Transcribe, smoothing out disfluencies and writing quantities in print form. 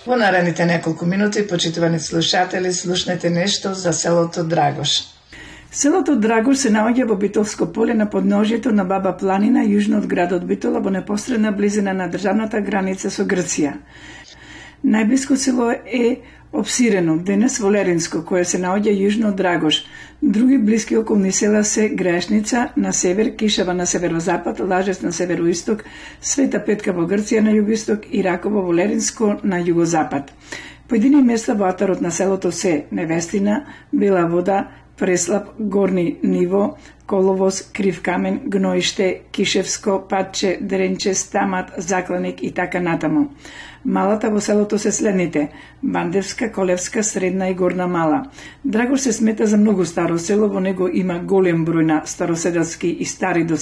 Во наредните неколку минути, почитувани слушатели, слушнете нешто за селото Драгош. Селото Драгош се наоѓа во Битолско поле на подножието на Баба планина, јужно од градот Битола, во непосредна близина на државната граница со Грција. Најблиско село е Обсирено, денес Волеринско, кое се наоѓа јужно од Драгош. Други блиски околни села се Грешница на север, Кишева на северозапад, Лажец на североисток, Света Петка во Грција на југоисток и Раково Волеринско на југозапад. Поедини места во атарот на селото се Невестина, Бела вода, Преслап, Горни ниво, Коловоз, Крив камен, Гноиште, Кишевско, Патче, Дренче, Стамат, Закланик и така натаму. Малата во селото се следните: Бандевска, Колевска, Средна и Горна Мала. Драгош се смета за многу старо село, во него има голем број на староседелски и стари